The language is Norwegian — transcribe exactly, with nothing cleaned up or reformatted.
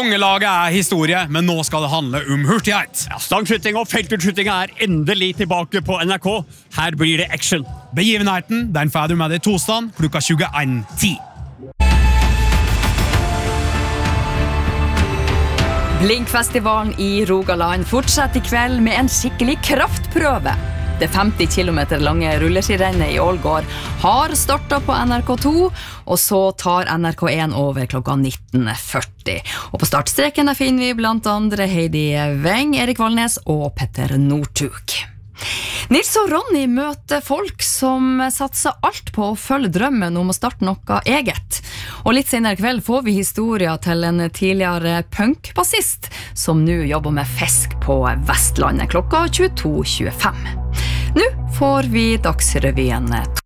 Kongelaget er historie, men nå skal det handle om hurtighet. Ja, stangskytting og feltutskytting er endelig tilbake på N R K. Her blir det action. Begivenheten, den får du med deg torsdag klokka tjueen ti. Blinkfestivalen i Rogaland fortsetter i kveld med en skikkelig kraftprøve. Det femti kilometer lange rulleskirennet i Ålgård har startet på N R K to, og så tar N R K én over klokka nitten førti. Og på startstreken der finner vi blant andre Heidi Weng, Erik Valnes og Petter Northug. Nils og Ronny møter folk som satser alt på å følge drømmen om å starte noe eget. Og litt senere i kveld får vi historier til en tidligere punk-bassist som nå jobber med fisk på Vestlandet klokka tjueto tjuefem. Nå får vi Dagsrevyen.